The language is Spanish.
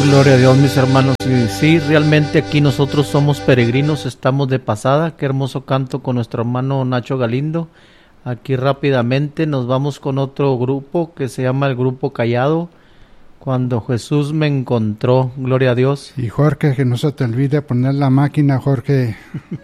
Gloria a Dios, mis hermanos. Y sí, realmente aquí nosotros somos peregrinos, estamos de pasada. Qué hermoso canto con nuestro hermano Nacho Galindo. Aquí rápidamente nos vamos con otro grupo que se llama el Grupo Callado. Cuando Jesús me encontró, gloria a Dios. Y Jorge, que no se te olvide poner la máquina, Jorge.